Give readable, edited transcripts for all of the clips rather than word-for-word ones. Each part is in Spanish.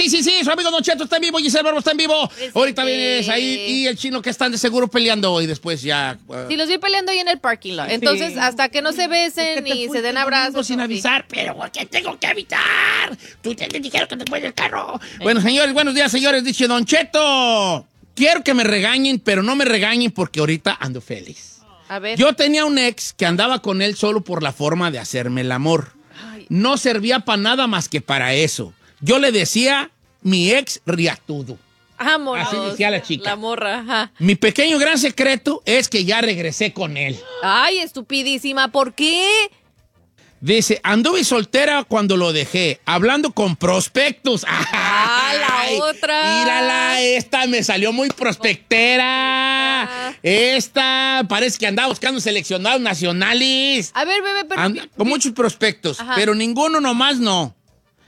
Sí, su amigo Don Cheto está en vivo, Giselle Barbo está en vivo. Ahorita vienes ahí y el chino que están de seguro peleando y después ya... Sí, los vi peleando ahí en el parking lot. Entonces, hasta que no se besen ni se den abrazos. Sin avisar, pero ¿por qué tengo que avisar? Tú te dijeron que te fue el carro. Bueno, señores, buenos días, señores. Dice Don Cheto, quiero que me regañen, pero no me regañen porque ahorita ando feliz. A ver. Yo tenía un ex que andaba con él solo por la forma de hacerme el amor. No servía para nada más que para eso. Yo le decía mi ex riatudo. Vámonos. Así decía la chica. La morra, ajá. Mi pequeño gran secreto es que ya regresé con él. Ay, estupidísima, ¿por qué? Dice, anduve soltera cuando lo dejé, hablando con prospectos. La otra. Mírala, esta me salió muy prospectera. Esta parece que andaba buscando seleccionados nacionales. A ver, bebé, pero... Con muchos prospectos, Ajá. pero ninguno nomás no.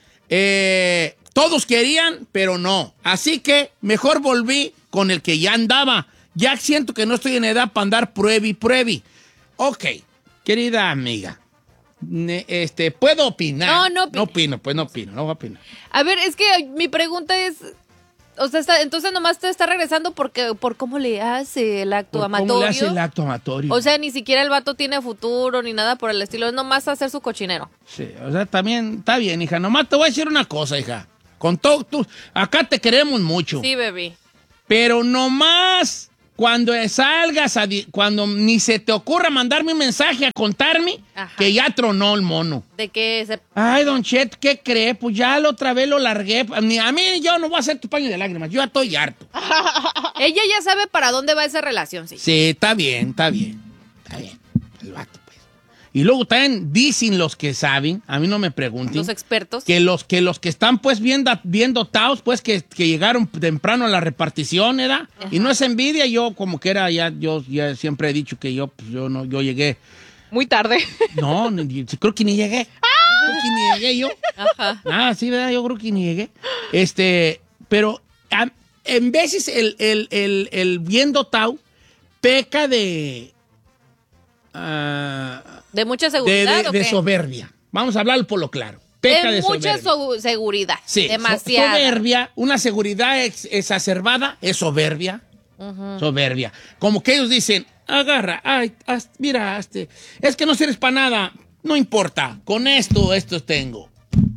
Todos querían, pero no. Así que mejor volví con el que ya andaba. Ya siento que no estoy en edad para andar pruebi. Ok, querida amiga. ¿Puedo opinar? No opino, no voy a opinar. A ver, es que mi pregunta es... O sea, entonces nomás te está regresando por cómo le hace el acto amatorio. ¿Cómo le hace el acto amatorio? O sea, ni siquiera el vato tiene futuro ni nada por el estilo. Es nomás hacer su cochinero. Sí, o sea, también está bien, hija. Nomás te voy a decir una cosa, hija. Con todo, acá te queremos mucho. Sí, bebé. Pero nomás cuando salgas, cuando ni se te ocurra mandarme un mensaje a contarme, Ajá. que ya tronó el mono. De que se... Ay, Don Chet, ¿qué cree? Pues ya la otra vez lo largué. A mí yo no voy a hacer tu paño de lágrimas. Yo ya estoy harto. Ella ya sabe para dónde va esa relación, sí. Sí, está bien. El vato, pues. Y luego también dicen los que saben, a mí no me pregunten. Los expertos. Que los que están pues bien dotados, pues que llegaron temprano a la repartición, ¿verdad? Ajá. Y no es envidia, yo como que era, yo ya siempre he dicho que yo llegué. Muy tarde. No, creo que ni llegué. Creo que ni llegué yo. Ajá. Sí, ¿verdad? Yo creo que ni llegué. Pero en veces el bien dotado peca de... ¿De mucha seguridad o qué? de soberbia. Vamos a hablarlo por lo claro. Peca de mucha soberbia. seguridad. Sí, demasiada. Soberbia, una seguridad exacerbada es soberbia. Soberbia. Como que ellos dicen, agarra, ay, mira, es que no sirves para nada. No importa, con esto tengo.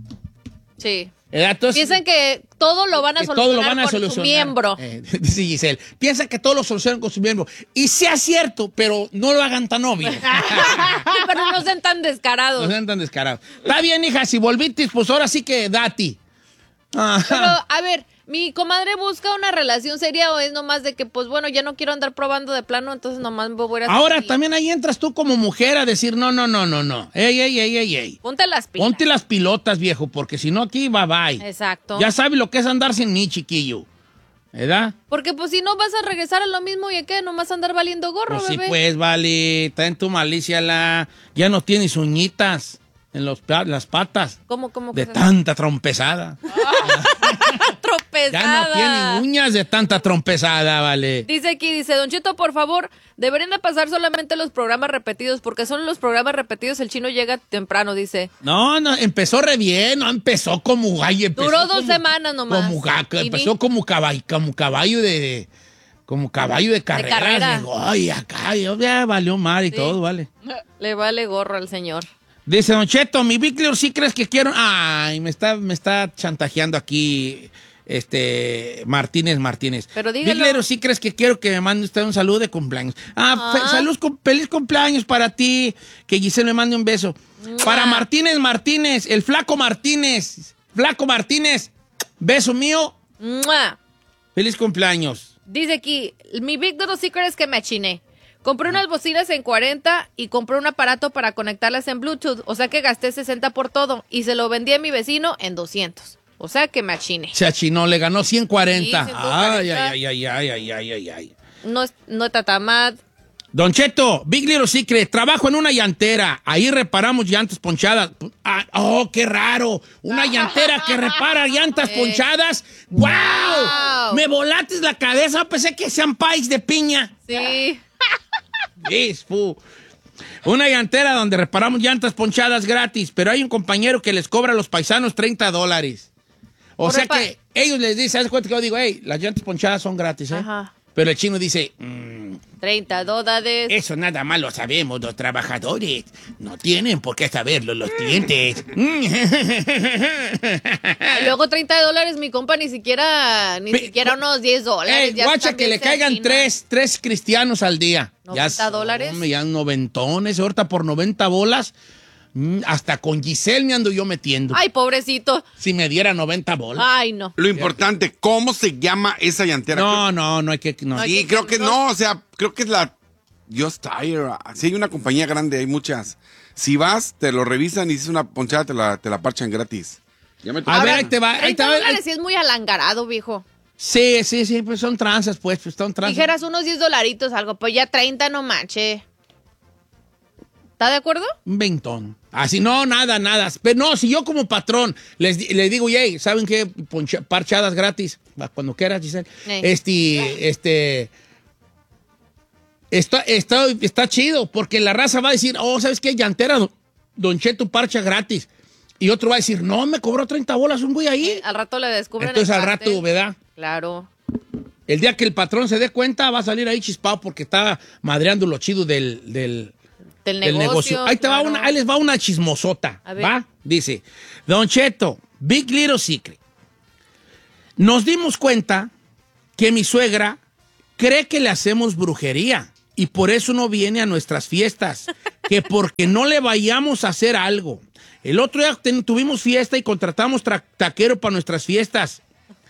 Sí. Entonces, piensan que todo lo van a solucionar con su miembro. Sí, Giselle. Piensan que todo lo solucionan con su miembro. Y sea cierto, pero no lo hagan tan obvio. Pero no sean tan descarados. No sean tan descarados. Está bien, hija, si volviste, pues ahora sí que date. Pero, a ver, mi comadre busca una relación seria o es nomás de que, pues bueno, ya no quiero andar probando de plano, entonces nomás me voy a ir a... Ahora también ahí entras tú como mujer a decir, no. Ey. Ponte las pilas. Ponte las pilotas, viejo, porque si no aquí, bye. Exacto. Ya sabes lo que es andar sin mí, chiquillo. ¿Verdad? Porque pues si no vas a regresar a lo mismo y ¿qué? Nomás andar valiendo gorro, Pues sí, bebé. pues, vale. Está en tu malicia ya no tienes uñitas en las patas. ¿Cómo de que tanta trompezada. tropezada? Ya no tienen uñas de tanta trompezada, vale. Dice Don Cheto, por favor, deberían de pasar solamente los programas repetidos, porque son los programas repetidos, el chino llega temprano, dice. No, empezó re bien, no empezó como gallo. Duró 2 semanas nomás. Empezó como caballo de carreras. Digo, ay, acá, ya valió mar y todo, vale. Le vale gorro al señor. Dice Don Cheto, mi Víctor, ¿sí crees que quiero? Ay, me está chantajeando aquí Martínez. Pero dígalo. Víctor, ¿sí crees que quiero que me mande usted un saludo de cumpleaños? Feliz cumpleaños para ti, que Giselle me mande un beso. Para Martínez, el flaco Martínez, beso mío. ¡Mua! Feliz cumpleaños. Dice aquí, mi Big Little Secret es que me achiné. Compré unas bocinas en 40 y compré un aparato para conectarlas en Bluetooth. O sea que gasté 60 por todo y se lo vendí a mi vecino en 200. O sea que me achiné. Se achinó, le ganó 140. Sí, 140. Ay. No está tan mal. Don Cheto, Big Little Secret, trabajo en una llantera. Ahí reparamos llantas ponchadas. ¡Qué raro! Una llantera que repara llantas ponchadas. ¡Wow! Me volaste la cabeza, pensé que sean pies de piña. Sí. Una llantera donde reparamos llantas ponchadas gratis, pero hay un compañero que les cobra a los paisanos $30. O sea que ellos les dicen, ¿sabes cuenta que yo digo? Hey, las llantas ponchadas son gratis, ¿eh? Ajá. Pero el chino dice, $30. eso nada más lo sabemos los trabajadores. No tienen por qué saberlo los clientes. Y luego $30, mi compa, ni siquiera unos $10. Ey, guacha, que le caigan tres cristianos al día. $90. Hombre, ya noventones. Ahorita por 90 bolas. Hasta con Giselle me ando yo metiendo. Ay, pobrecito. Si me diera 90 bolas. Ay, no. Lo importante, ¿cómo se llama esa llantera? No hay que... No. Sí, creo que no, o sea, creo que es la Just Tire. Sí, hay una compañía grande, hay muchas. Si vas, te lo revisan y si es una ponchada, te la parchan gratis. A ver, ahí te va. $30 sí es muy alangarado, viejo. Sí, pues son tranzas, pues son tranzas. Dijeras unos $10, algo, pues ya 30 no manche. ¿Está de acuerdo? Un veintón. Así, no, nada. Pero no, si yo como patrón les digo, yey, ¿saben qué? Parchadas gratis. Cuando quieras, Giselle. Está chido, porque la raza va a decir, ¿sabes qué? Llantera, Don Cheto, parcha gratis. Y otro va a decir, no, me cobró 30 bolas un güey ahí. Al rato le descubren. Entonces al rato, ¿verdad? Claro. El día que el patrón se dé cuenta, va a salir ahí chispado porque está madreando lo chido del negocio. Ahí, claro. ahí les va una chismosota. ¿Va? Dice, Don Cheto, Big Little Secret. Nos dimos cuenta que mi suegra cree que le hacemos brujería y por eso no viene a nuestras fiestas, que porque no le vayamos a hacer algo. El otro día tuvimos fiesta y contratamos taquero para nuestras fiestas.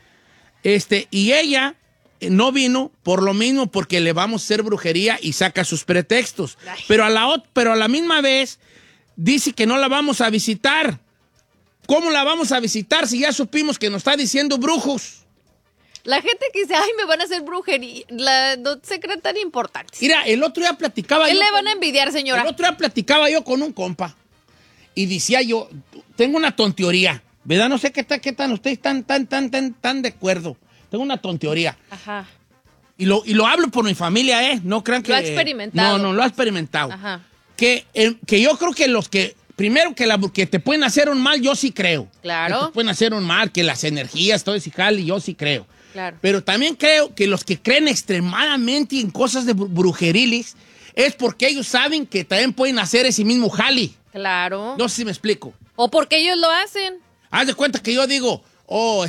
Y ella no vino por lo mismo, porque le vamos a hacer brujería y saca sus pretextos. Pero a la misma vez dice que no la vamos a visitar. ¿Cómo la vamos a visitar si ya supimos que nos está diciendo brujos? La gente que dice, me van a hacer brujería, no se creen tan importantes. Mira, el otro día platicaba ¿Qué yo... le van a envidiar, señora? El otro día platicaba yo con un compa y decía yo, tengo una tonteoría, ¿verdad? No sé qué tan ustedes tan de acuerdo. Tengo una tonteoría. Ajá. Y lo hablo por mi familia, ¿eh? No crean que... Lo ha experimentado. No, lo ha experimentado. Ajá. Que yo creo que los que... Primero que te pueden hacer un mal, yo sí creo. Claro. Que te pueden hacer un mal, que las energías, todo ese jale, yo sí creo. Claro. Pero también creo que los que creen extremadamente en cosas de brujeriles es porque ellos saben que también pueden hacer ese mismo jale. Claro. No sé si me explico. O porque ellos lo hacen. Haz de cuenta que yo digo, no,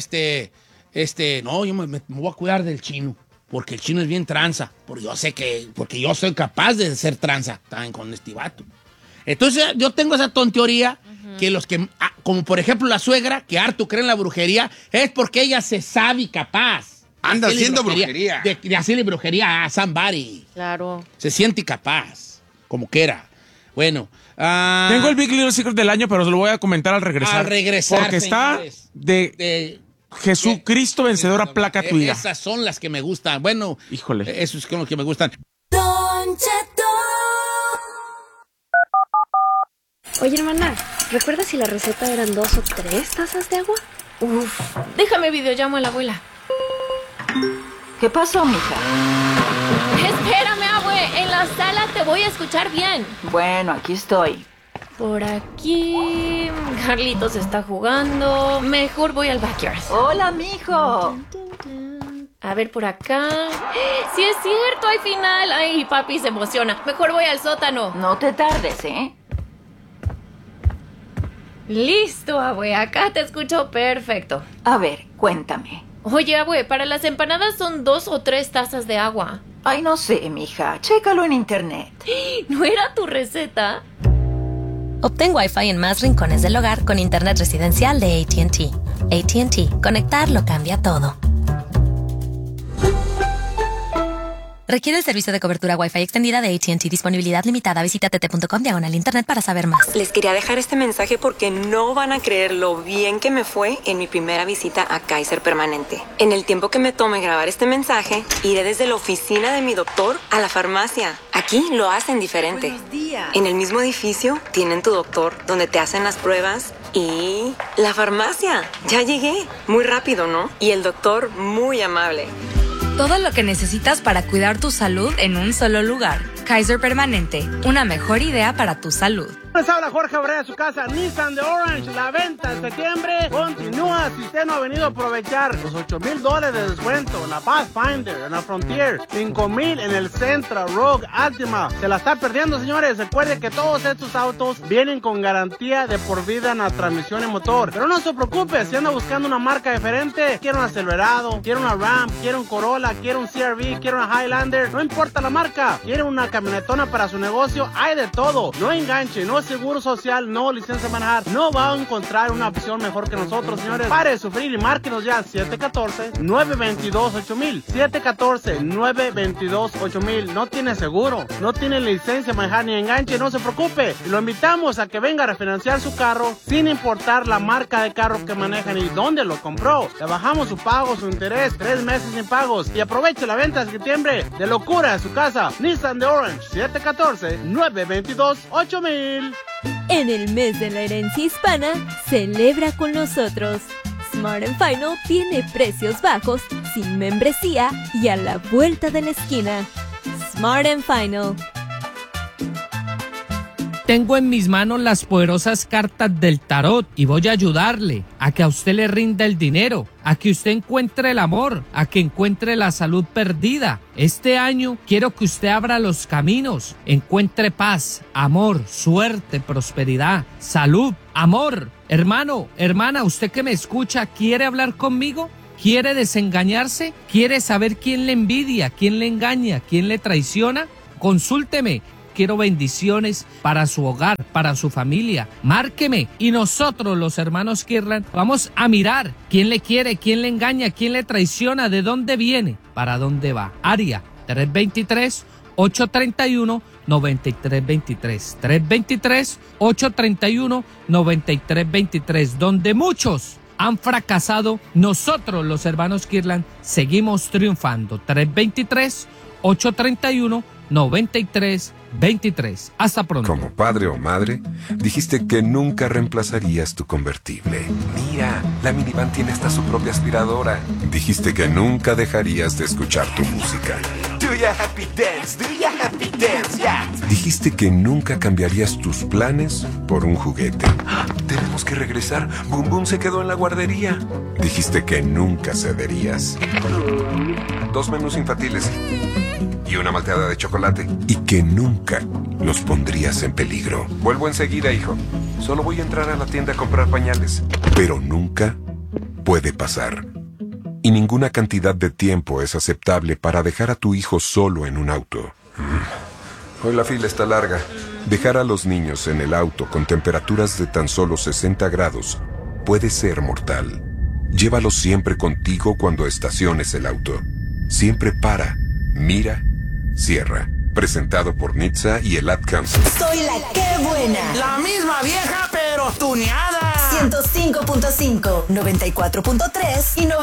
yo me voy a cuidar del chino, porque el chino es bien tranza, porque yo soy capaz de ser tranza también con este vato. Entonces yo tengo esa tonteoría que los que, como por ejemplo la suegra, que harto cree en la brujería, es porque ella se sabe capaz. Anda haciendo brujería. De hacerle brujería a somebody. Claro. Se siente capaz, como quiera. Bueno. Tengo el Big Little Secret del año, pero se lo voy a comentar al regresar. Al regresar, porque señores, está de Jesucristo vencedora placa tuya. Esas son las que me gustan. Bueno, híjole. Esos son los que me gustan. Don Cheto. Oye, hermana, ¿recuerdas si la receta eran 2 o 3 tazas de agua? Uf, déjame videollamo a la abuela. ¿Qué pasó, mija? Espérame, abue, en la sala te voy a escuchar bien. Bueno, aquí estoy. Por aquí... Carlitos está jugando. Mejor voy al backyard. Hola, mijo. A ver, por acá... ¡Sí es cierto! ¡Hay final! ¡Ay, papi se emociona! Mejor voy al sótano. No te tardes, ¿eh? Listo, abue. Acá te escucho perfecto. A ver, cuéntame. Oye, abue, para las empanadas son 2 o 3 tazas de agua. Ay, no sé, mija. Chécalo en internet. ¿No era tu receta? Obtén Wi-Fi en más rincones del hogar con internet residencial de AT&T. AT&T. Conectar lo cambia todo. Requiere el servicio de cobertura Wi-Fi extendida de AT&T. Disponibilidad limitada. Visita tt.com/internet para saber más. Les quería dejar este mensaje porque no van a creer lo bien que me fue en mi primera visita a Kaiser Permanente. En el tiempo que me tome grabar este mensaje, iré desde la oficina de mi doctor a la farmacia. Aquí lo hacen diferente. Buenos días. En el mismo edificio tienen tu doctor donde te hacen las pruebas y la farmacia. Ya llegué. Muy rápido, ¿no? Y el doctor muy amable. Todo lo que necesitas para cuidar tu salud en un solo lugar. Kaiser Permanente, una mejor idea para tu salud. Les habla Jorge Abreu de su casa Nissan de Orange. La venta en septiembre continúa. Si usted no ha venido a aprovechar los $8,000 de descuento en la Pathfinder, en la Frontier, $5,000 en el Sentra, Rogue, Altima, se la está perdiendo, señores. Recuerde que todos estos autos vienen con garantía de por vida en la transmisión y motor. Pero no se preocupe, si anda buscando una marca diferente, quiere un Silverado, quiere una Ram, quiere un Corolla, quiere un CR-V, quiere una Highlander, no importa la marca, quiere una camionetona para su negocio, hay de todo. No enganche, no seguro social, no licencia de manejar, no va a encontrar una opción mejor que nosotros, señores. Pare de sufrir y márquenos ya 714-922-8000. 714-922-8000. No tiene seguro, no tiene licencia de manejar ni enganche, no se preocupe. Lo invitamos a que venga a refinanciar su carro sin importar la marca de carro que manejan y dónde lo compró. Le bajamos su pago, su interés, 3 meses sin pagos y aproveche la venta de septiembre de locura de su casa. Nissan de Orange, 714-922-8000. En el mes de la herencia hispana, celebra con nosotros. Smart & Final tiene precios bajos, sin membresía y a la vuelta de la esquina. Smart & Final. Tengo en mis manos las poderosas cartas del tarot y voy a ayudarle a que a usted le rinda el dinero, a que usted encuentre el amor, a que encuentre la salud perdida. Este año quiero que usted abra los caminos, encuentre paz, amor, suerte, prosperidad, salud, amor. Hermano, hermana, usted que me escucha, ¿quiere hablar conmigo? ¿Quiere desengañarse? ¿Quiere saber quién le envidia, quién le engaña, quién le traiciona? Consúlteme. Quiero bendiciones para su hogar, para su familia. Márqueme y nosotros, los hermanos Kirtland, vamos a mirar quién le quiere, quién le engaña, quién le traiciona, de dónde viene, para dónde va. Área 323-831-9323. 323-831-9323. Donde muchos han fracasado, nosotros, los hermanos Kirtland, seguimos triunfando. 323-831-9323. Hasta pronto. Como padre o madre, dijiste que nunca reemplazarías tu convertible. Mira, la minivan tiene hasta su propia aspiradora. Dijiste que nunca dejarías de escuchar tu música. Do ya happy dance, yeah. Dijiste que nunca cambiarías tus planes por un juguete. Tenemos que regresar. Boom Boom se quedó en la guardería. Dijiste que nunca cederías. 2 menús infantiles y una malteada de chocolate. Y que nunca los pondrías en peligro. Vuelvo enseguida, hijo. Solo voy a entrar a la tienda a comprar pañales. Pero nunca puede pasar. Y ninguna cantidad de tiempo es aceptable para dejar a tu hijo solo en un auto. Hoy la fila está larga. Dejar a los niños en el auto con temperaturas de tan solo 60 grados puede ser mortal. Llévalos siempre contigo cuando estaciones el auto. Siempre para, mira, cierra. Presentado por NHTSA y el Ad Council. Soy la que buena. La misma vieja, pero tuneada. 105.5, 94.3 y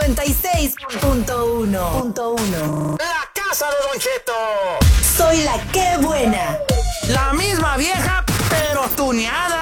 96.1. La casa de Don Cheto. Soy la que buena. La misma vieja, pero tuneada.